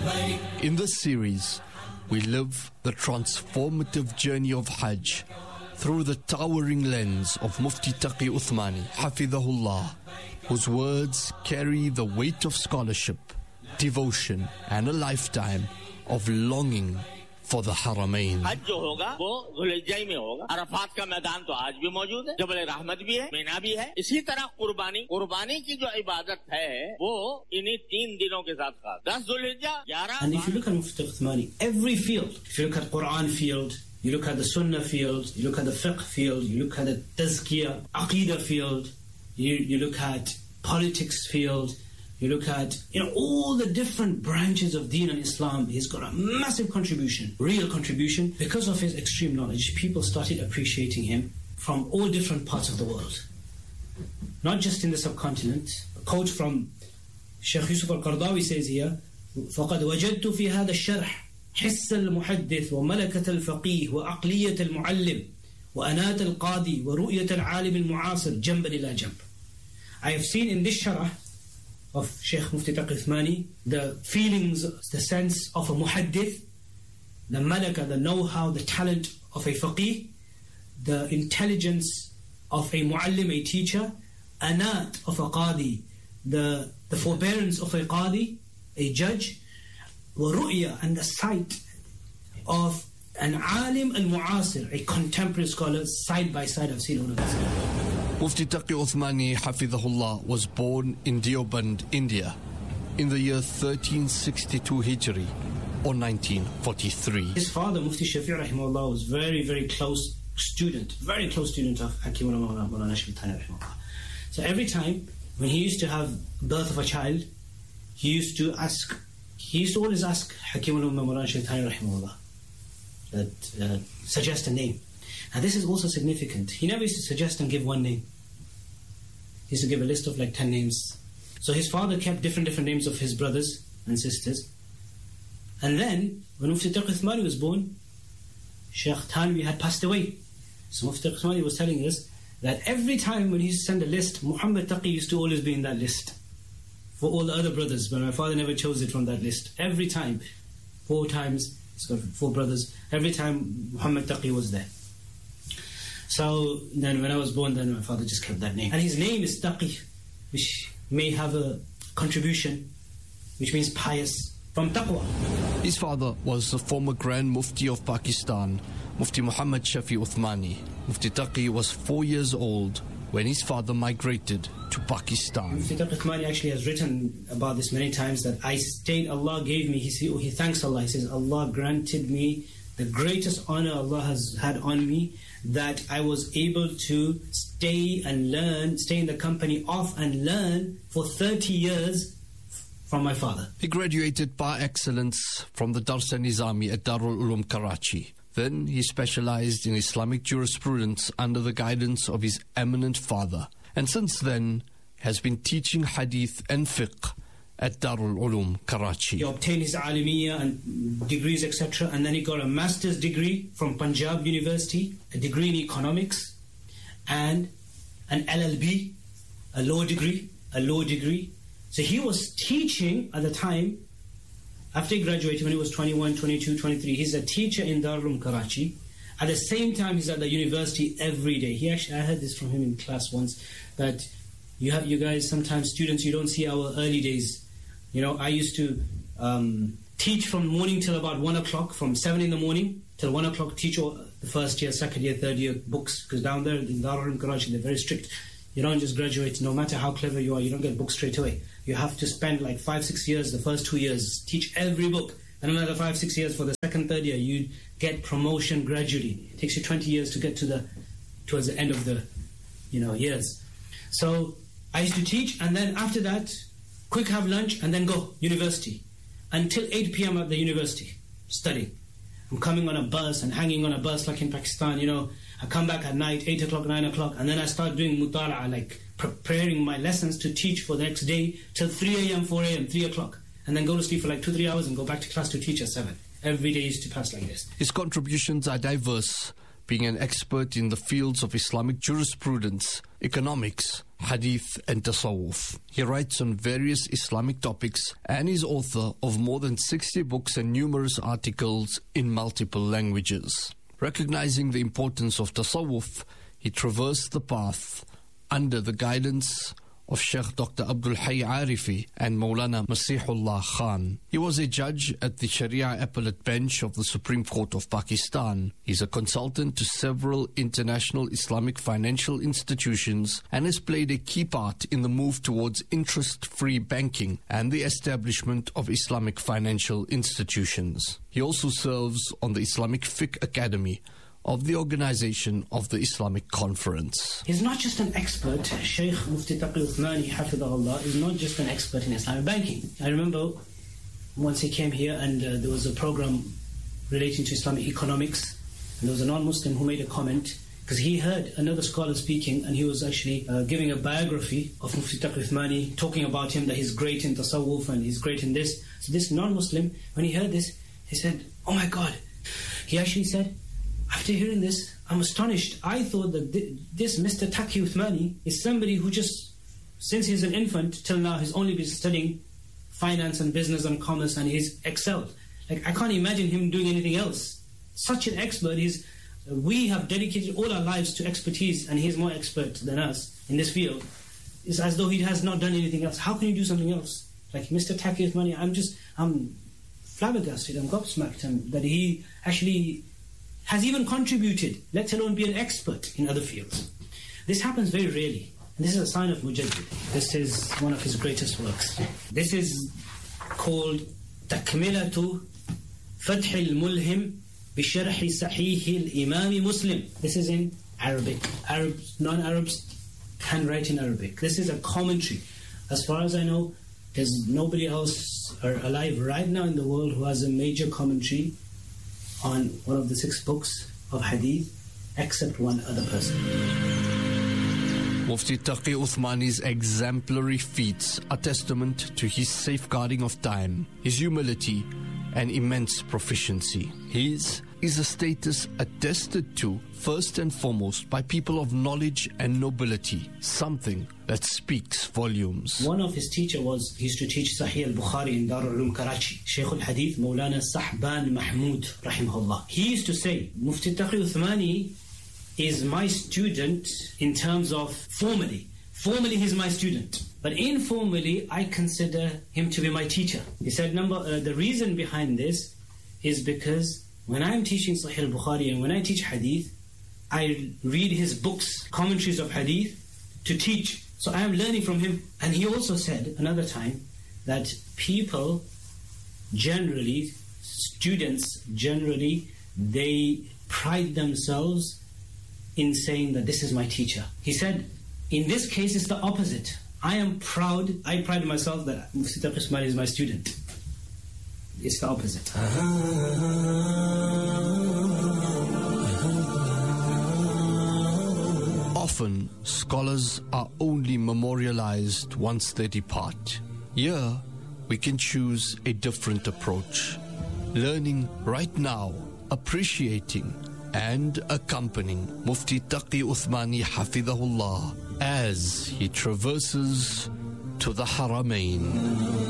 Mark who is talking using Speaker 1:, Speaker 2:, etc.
Speaker 1: In this series, we live the transformative journey of Hajj through the towering lens of Mufti Taqi Uthmani, Hafidhahullah, whose words carry the weight of scholarship, devotion, and a lifetime of longing for the Haramain.
Speaker 2: हज जो होगा वो ज़ुल्हिज्जा में होगा। अरफात का मैदान तो आज भी मौजूद है, जबल रहमत भी है, मीना भी है। इसी तरह कुर्बानी की जो इबादत है वो इन्हीं 3 दिनों के साथ खास। 10 Dhul Hijjah 11।
Speaker 3: And if you look at Mufti Uthmani, every field, if you look at Quran field, you look at the Sunnah field, you look at the Fiqh field, you look at the Tazkiyah, Aqidah field, you look at politics field, you look at, all the different branches of Deen and Islam. He's got a massive contribution, real contribution. Because of his extreme knowledge, people started appreciating him from all different parts of the world. Not just in the subcontinent. A quote from Sheikh Yusuf al-Qardawi says here, فَقَدْ وَجَدْتُ فِي هَذَا الشَّرْحِ حِسَّ الْمُحَدِّثِ وَمَلَكَةَ الْفَقِيهِ وَأَقْلِيَّةَ الْمُعَلِّمِ وَأَنَاتَ الْقَاضِي وَرُؤْيَةَ الْعَالِمِ الْمُعَاصِرِ جَنْبًا إِلَى جَنْبٍ. I have seen in this sharah of Sheikh Mufti Taqi Uthmani the feelings, the sense of a muhaddith, the malaka, the know-how, the talent of a faqih, the intelligence of a muallim, a teacher, anat of a qadi, the forbearance of a qadi, a judge, wa ru'ya, and the sight of an alim al-mu'asir, a contemporary scholar, side by side. I've seen all of this.
Speaker 1: Mufti Taqi Uthmani, Hafidhahullah, was born in Deoband, India, in the year 1362 Hijri, or 1943.
Speaker 3: His father, Mufti Shafi' rahimahullah, was very, very close student of Hakim Maulana Shaykhani rahimahullah. So every time when he used to have birth of a child, he used to always ask Hakim Maulana Shaykhani rahimahullah that suggest a name. And this is also significant. He never used to suggest and give one name. He used to give a list of like 10 names. So his father kept different names of his brothers and sisters. And then, when Mufti Taqi Uthmani was born, Sheikh Thanwi had passed away. So Mufti Taqi Uthmani was telling us that every time when he used to send a list, Muhammad Taqi used to always be in that list for all the other brothers, but my father never chose it from that list. Every time, 4 times, he's got 4 brothers, every time Muhammad Taqi was there. So then when I was born, then my father just kept that name. And his name is Taqi, which may have a contribution, which means pious, from taqwa.
Speaker 1: His father was the former Grand Mufti of Pakistan, Mufti Muhammad Shafi Uthmani. Mufti Taqi was 4 years old when his father migrated to Pakistan.
Speaker 3: Mufti Taqi Uthmani actually has written about this many times, that I stayed, Allah gave me, he thanks Allah, he says, Allah granted me the greatest honor Allah has had on me, that I was able to stay and learn, stay in the company of and learn for 30 years from my father.
Speaker 1: He graduated par excellence from the Dars Nizami at Darul Uloom Karachi. Then he specialized in Islamic jurisprudence under the guidance of his eminent father, and since then has been teaching hadith and fiqh at Darul Uloom Karachi.
Speaker 3: He obtained his alimiyya and degrees, etc. And then he got a master's degree from Punjab University, a degree in economics, and an LLB, a law degree. So he was teaching at the time, after he graduated, when he was 21, 22, 23, he's a teacher in Darul Uloom Karachi. At the same time, he's at the university every day. I heard this from him in class once, that you guys, sometimes students, you don't see our early days. I used to teach from morning till about 1 o'clock, from 7 in the morning till 1 o'clock, teach all the first year, second year, third year books, because down there in Darul Uloom Karachi, they're very strict. You don't just graduate, no matter how clever you are, you don't get books straight away. You have to spend like 5-6 years, the first 2 years, teach every book. And another 5-6 years for the second, third year, you get promotion gradually. It takes you 20 years to get towards the end of the, years. So I used to teach, and then after that, quick have lunch, and then go, university. Until 8 p.m. at the university, studying. I'm coming on a bus and hanging on a bus like in Pakistan, I come back at night, 8 o'clock, 9 o'clock, and then I start doing mutala'ah, like preparing my lessons to teach for the next day till 3 a.m., 4 a.m., 3 o'clock. And then go to sleep for like 2-3 hours and go back to class to teach at 7. Every day used to pass like this.
Speaker 1: His contributions are diverse, being an expert in the fields of Islamic jurisprudence, economics, hadith and tasawwuf. He writes on various Islamic topics and is author of more than 60 books and numerous articles in multiple languages. Recognizing the importance of tasawwuf, he traversed the path under the guidance of Sheikh Dr. Abdul Hayy Arifi and Maulana Masihullah Khan. He was a judge at the Sharia Appellate Bench of the Supreme Court of Pakistan. He's a consultant to several international Islamic financial institutions and has played a key part in the move towards interest-free banking and the establishment of Islamic financial institutions. He also serves on the Islamic Fiqh Academy of the Organization of the Islamic Conference.
Speaker 3: He's not just an expert. Sheikh Mufti Taqi Uthmani, Hafidahullah, is not just an expert in Islamic banking. I remember once he came here and there was a program relating to Islamic economics, and there was a non-Muslim who made a comment because he heard another scholar speaking, and he was actually giving a biography of Mufti Taqi Uthmani, talking about him, that he's great in tasawwuf and he's great in this. So this non-Muslim, when he heard this, he said, "Oh my God." He actually said, "After hearing this, I'm astonished. I thought that this Mr. Taqi Uthmani is somebody who just, since he's an infant till now, he's only been studying finance and business and commerce, and he's excelled. Like, I can't imagine him doing anything else. Such an expert. We have dedicated all our lives to expertise, and he's more expert than us in this field. It's as though he has not done anything else. How can you do something else? Like Mr. Taqi Uthmani, I'm flabbergasted, I'm gobsmacked that he actually has even contributed, let alone be an expert in other fields. This happens very rarely, and this is a sign of Mujaddid. This is one of his greatest works. This is called Takmilatu Fath al-Mulhim Bisharhi Sahih al-Imam Muslim. This is in Arabic. Non-Arabs can write in Arabic. This is a commentary. As far as I know, there's nobody else alive right now in the world who has a major commentary on one of the 6 books of hadith, except one other person.
Speaker 1: Mufti Taqi Uthmani's exemplary feats are testament to his safeguarding of time, his humility and immense proficiency. His is a status attested to first and foremost by people of knowledge and nobility, something that speaks volumes.
Speaker 3: One of his teachers he used to teach Sahih al-Bukhari in Darul Ulum Karachi, Shaykh al-Hadith Maulana Sahban Mahmood rahimahullah. He used to say, Mufti Taqi Uthmani is my student in terms of formally. Formally he's my student, but informally I consider him to be my teacher. He said, the reason behind this is because when I'm teaching Sahih al-Bukhari and when I teach hadith, I read his books, commentaries of hadith, to teach. So I am learning from him. And he also said another time that people generally, students generally, they pride themselves in saying that this is my teacher. He said, in this case it's the opposite. I pride myself that Mufti Taqi Uthmani is my student. It's the opposite.
Speaker 1: Often, scholars are only memorialized once they depart. Here, we can choose a different approach. Learning right now, appreciating and accompanying Mufti Taqi Uthmani Hafidahullah as he traverses to the Haramain.